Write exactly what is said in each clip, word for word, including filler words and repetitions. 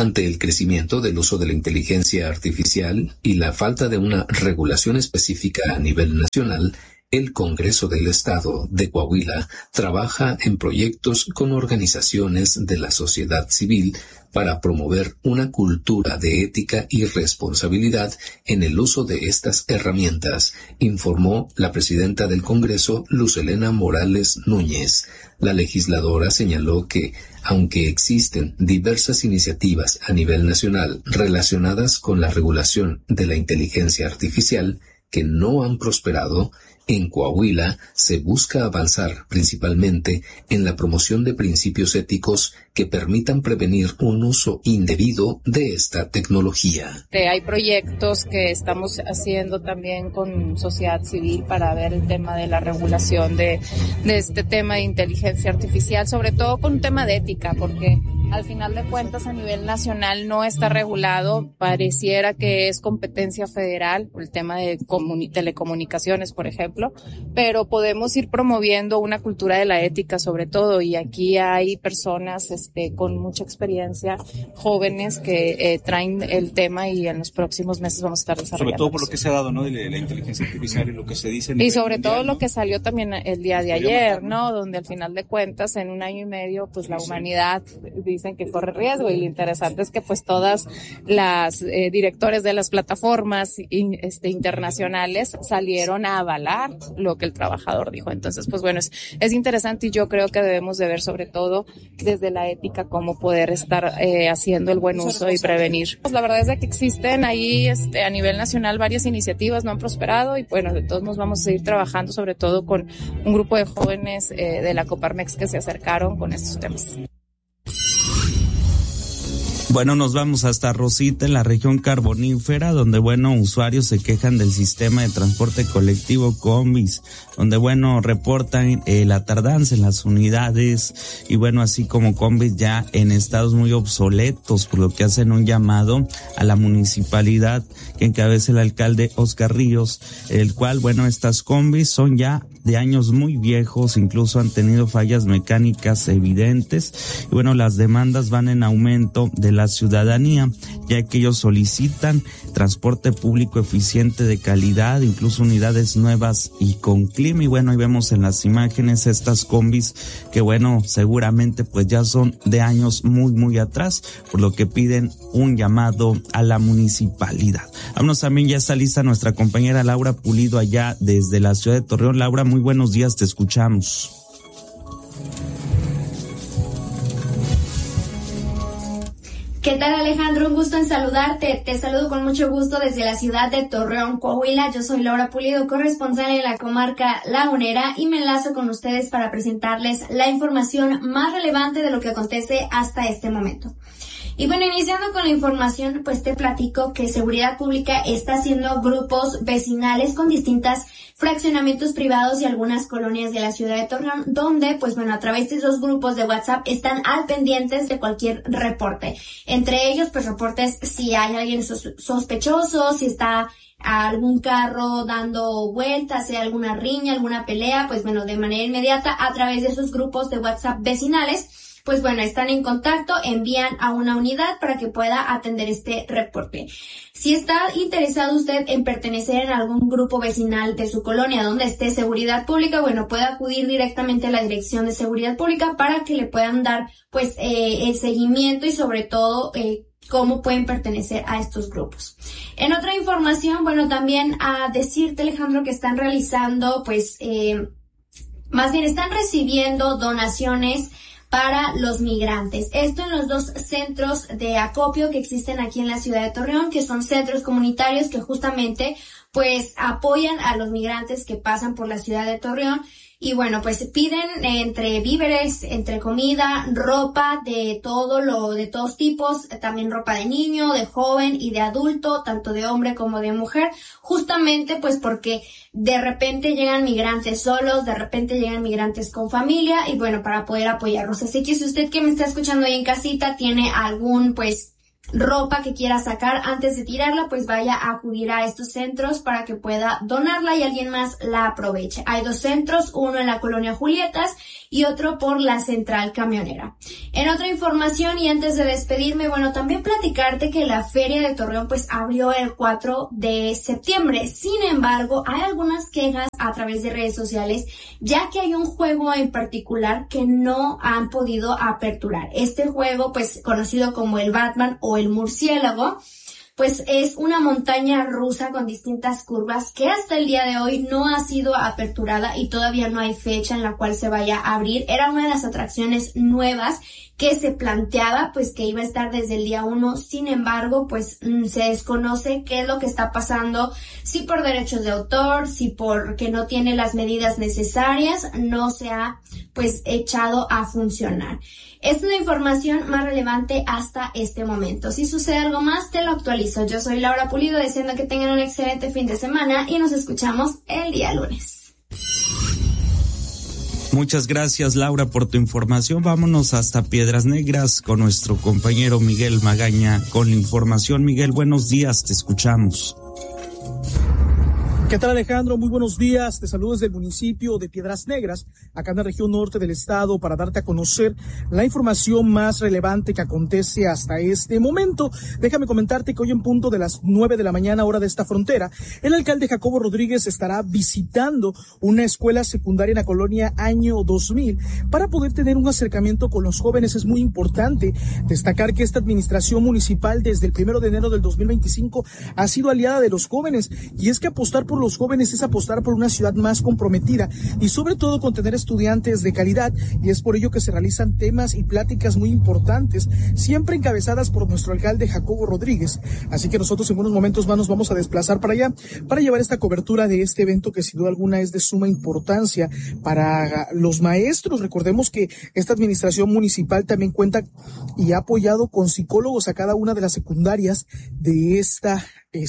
Ante el crecimiento del uso de la inteligencia artificial y la falta de una regulación específica a nivel nacional, el Congreso del Estado de Coahuila trabaja en proyectos con organizaciones de la sociedad civil para promover una cultura de ética y responsabilidad en el uso de estas herramientas, informó la presidenta del Congreso, Luz Helena Morales Núñez. La legisladora señaló que, aunque existen diversas iniciativas a nivel nacional relacionadas con la regulación de la inteligencia artificial que no han prosperado, en Coahuila se busca avanzar principalmente en la promoción de principios éticos que permitan prevenir un uso indebido de esta tecnología. Hay proyectos que estamos haciendo también con sociedad civil para ver el tema de la regulación de, de este tema de inteligencia artificial, sobre todo con un tema de ética, porque al final de cuentas a nivel nacional no está regulado, pareciera que es competencia federal, el tema de comuni- telecomunicaciones, por ejemplo, pero podemos ir promoviendo una cultura de la ética sobre todo, y aquí hay personas este, con mucha experiencia, jóvenes que eh, traen el tema y en los próximos meses vamos a estar desarrollando. Sobre todo por lo que se ha dado, ¿no? De la, la inteligencia artificial y lo que se dice. Y sobre todo lo que salió también el día de ayer, ¿no? Donde al final de cuentas en un año y medio pues la humanidad dicen que corre riesgo, y lo interesante es que pues todas las eh, directores de las plataformas in, este, internacionales salieron a avalar lo que el trabajador dijo. Entonces pues bueno, es, es interesante, y yo creo que debemos de ver sobre todo desde la ética cómo poder estar eh, haciendo el buen uso y prevenir. Pues la verdad es de que existen ahí este, a nivel nacional varias iniciativas, no han prosperado, y bueno, de todos nos vamos a seguir trabajando sobre todo con un grupo de jóvenes eh, de la Coparmex que se acercaron con estos temas. Bueno, nos vamos hasta Rosita, en la región carbonífera, donde, bueno, usuarios se quejan del sistema de transporte colectivo Combis, donde, bueno, reportan eh, la tardanza en las unidades y, bueno, así como Combis ya en estados muy obsoletos, por lo que hacen un llamado a la municipalidad que encabeza el alcalde Oscar Ríos, el cual, bueno, estas Combis son ya de años muy viejos, incluso han tenido fallas mecánicas evidentes, y bueno, las demandas van en aumento de la ciudadanía, ya que ellos solicitan transporte público eficiente de calidad, incluso unidades nuevas y con clima. Y bueno, ahí vemos en las imágenes estas combis que, bueno, seguramente pues ya son de años muy muy atrás, por lo que piden un llamado a la municipalidad. Vámonos, también ya está lista nuestra compañera Laura Pulido allá desde la ciudad de Torreón. Laura, muy buenos días, te escuchamos. ¿Qué tal, Alejandro? Un gusto en saludarte. Te saludo con mucho gusto desde la ciudad de Torreón, Coahuila. Yo soy Laura Pulido, corresponsal en la comarca Lagunera, y me enlazo con ustedes para presentarles la información más relevante de lo que acontece hasta este momento. Y bueno, iniciando con la información, pues te platico que Seguridad Pública está haciendo grupos vecinales con distintas fraccionamientos privados y algunas colonias de la ciudad de Torreón, donde, pues bueno, a través de esos grupos de WhatsApp están al pendientes de cualquier reporte. Entre ellos, pues reportes si hay alguien sos- sospechoso, si está algún carro dando vueltas, si hay alguna riña, alguna pelea, pues bueno, de manera inmediata a través de esos grupos de WhatsApp vecinales, pues bueno, están en contacto, envían a una unidad para que pueda atender este reporte. Si está interesado usted en pertenecer en algún grupo vecinal de su colonia donde esté Seguridad Pública, bueno, puede acudir directamente a la Dirección de Seguridad Pública para que le puedan dar, pues, eh, el seguimiento y sobre todo, eh, cómo pueden pertenecer a estos grupos. En otra información, bueno, también a decirte, Alejandro, que están realizando, pues, eh, más bien están recibiendo donaciones para los migrantes. Esto en los dos centros de acopio que existen aquí en la ciudad de Torreón, que son centros comunitarios que justamente pues apoyan a los migrantes que pasan por la ciudad de Torreón. Y bueno, pues piden entre víveres, entre comida, ropa de todo lo, de todos tipos, también ropa de niño, de joven y de adulto, tanto de hombre como de mujer, justamente pues porque de repente llegan migrantes solos, de repente llegan migrantes con familia, y bueno, para poder apoyarlos. Así que si usted que me está escuchando ahí en casita tiene algún pues ropa que quiera sacar antes de tirarla, pues vaya a acudir a estos centros para que pueda donarla y alguien más la aproveche. Hay dos centros, uno en la colonia Julietas y otro por la central camionera. En otra información y antes de despedirme, bueno, también platicarte que la Feria de Torreón pues abrió el cuatro de septiembre. Sin embargo, hay algunas quejas a través de redes sociales, ya que hay un juego en particular que no han podido aperturar. Este juego, pues conocido como el Batman o el murciélago, pues es una montaña rusa con distintas curvas que hasta el día de hoy no ha sido aperturada y todavía no hay fecha en la cual se vaya a abrir. Era una de las atracciones nuevas que se planteaba, pues que iba a estar desde el día uno. Sin embargo, pues se desconoce qué es lo que está pasando, si por derechos de autor, si porque no tiene las medidas necesarias, no se ha pues echado a funcionar. Esta es la información más relevante hasta este momento. Si sucede algo más, te lo actualizo. Yo soy Laura Pulido, deseando que tengan un excelente fin de semana y nos escuchamos el día lunes. Muchas gracias, Laura, por tu información. Vámonos hasta Piedras Negras con nuestro compañero Miguel Magaña con la información. Miguel, buenos días, te escuchamos. ¿Qué tal, Alejandro? Muy buenos días. Te saludo desde el municipio de Piedras Negras, acá en la región norte del estado, para darte a conocer la información más relevante que acontece hasta este momento. Déjame comentarte que hoy en punto de las nueve de la mañana, hora de esta frontera, el alcalde Jacobo Rodríguez estará visitando una escuela secundaria en la colonia Año dos mil para poder tener un acercamiento con los jóvenes. Es muy importante destacar que esta administración municipal desde el primero de enero del dos mil veinticinco ha sido aliada de los jóvenes, y es que apostar por los jóvenes es apostar por una ciudad más comprometida y sobre todo con tener estudiantes de calidad, y es por ello que se realizan temas y pláticas muy importantes, siempre encabezadas por nuestro alcalde Jacobo Rodríguez. Así que nosotros en unos momentos más nos vamos a desplazar para allá para llevar esta cobertura de este evento que sin duda alguna es de suma importancia para los maestros. Recordemos que esta administración municipal también cuenta y ha apoyado con psicólogos a cada una de las secundarias de esta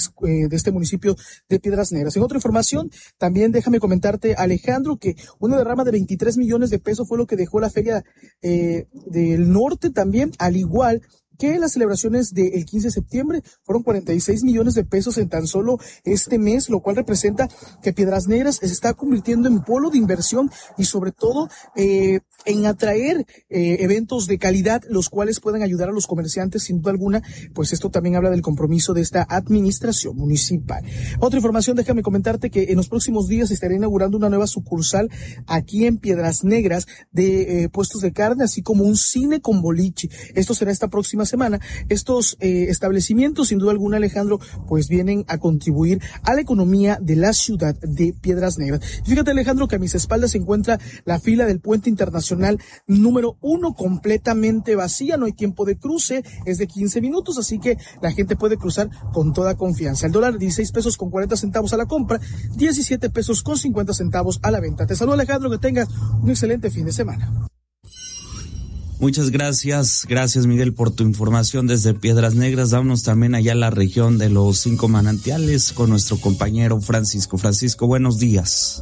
de este municipio de Piedras Negras. En otra información, también déjame comentarte, Alejandro, que una derrama de veintitrés millones de pesos fue lo que dejó la Feria eh, del Norte también, al igual que las celebraciones del quince de septiembre. Fueron cuarenta y seis millones de pesos en tan solo este mes, lo cual representa que Piedras Negras se está convirtiendo en polo de inversión y sobre todo eh, en atraer eh, eventos de calidad, los cuales puedan ayudar a los comerciantes sin duda alguna. Pues esto también habla del compromiso de esta administración municipal. Otra información, déjame comentarte que en los próximos días se estará inaugurando una nueva sucursal aquí en Piedras Negras de eh, puestos de carne, así como un cine con boliche. Esto será esta próxima semana. Estos eh, establecimientos, sin duda alguna, Alejandro, pues vienen a contribuir a la economía de la ciudad de Piedras Negras. Fíjate, Alejandro, que a mis espaldas se encuentra la fila del puente internacional número uno, completamente vacía, no hay tiempo de cruce, es de quince minutos, así que la gente puede cruzar con toda confianza. El dólar, dieciséis pesos con cuarenta centavos a la compra, diecisiete pesos con cincuenta centavos a la venta. Te saludo, Alejandro, que tengas un excelente fin de semana. Muchas gracias, gracias Miguel por tu información desde Piedras Negras. Vámonos también allá a la región de los Cinco Manantiales con nuestro compañero Francisco. Francisco, buenos días.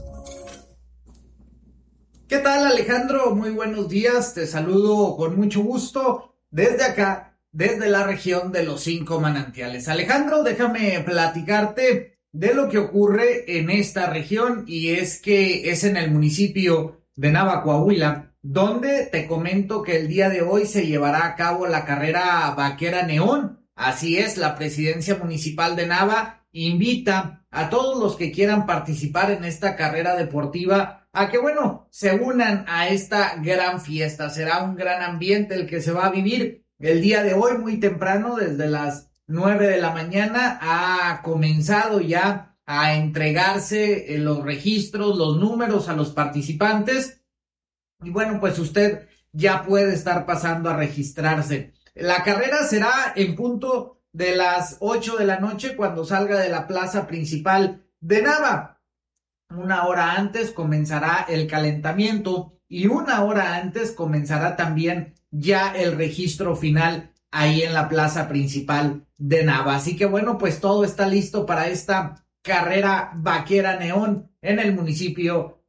¿Qué tal, Alejandro? Muy buenos días, te saludo con mucho gusto desde acá, desde la región de los Cinco Manantiales. Alejandro, déjame platicarte de lo que ocurre en esta región, y es que es en el municipio de Nava, Coahuila, donde te comento que el día de hoy se llevará a cabo la carrera vaquera Neón. Así es, la presidencia municipal de Nava invita a todos los que quieran participar en esta carrera deportiva a que, bueno, se unan a esta gran fiesta. Será un gran ambiente el que se va a vivir el día de hoy, muy temprano, desde las nueve de la mañana, ha comenzado ya a entregarse los registros, los números a los participantes. Y bueno, pues usted ya puede estar pasando a registrarse. La carrera será en punto de las ocho de la noche cuando salga de la plaza principal de Nava. Una hora antes comenzará el calentamiento y una hora antes comenzará también ya el registro final ahí en la plaza principal de Nava. Así que bueno, pues todo está listo para esta carrera vaquera Neón en el municipio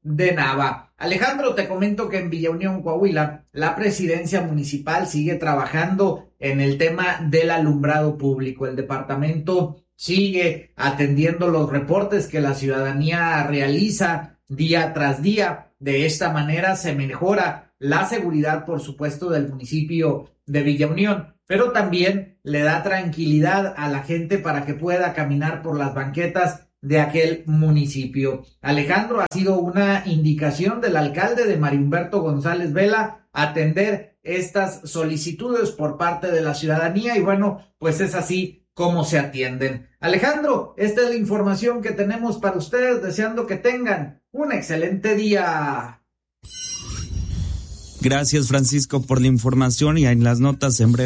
de Nava. Alejandro, te comento que en Villa Unión, Coahuila, la presidencia municipal sigue trabajando en el tema del alumbrado público. El departamento sigue atendiendo los reportes que la ciudadanía realiza día tras día. De esta manera se mejora la seguridad, por supuesto, del municipio de Villa Unión, pero también le da tranquilidad a la gente para que pueda caminar por las banquetas de aquel municipio. Alejandro, ha sido una indicación del alcalde de Mario Humberto González Vela atender estas solicitudes por parte de la ciudadanía y bueno, pues es así como se atienden. Alejandro, esta es la información que tenemos para ustedes, deseando que tengan un excelente día. Gracias, Francisco, por la información y en las notas en breve.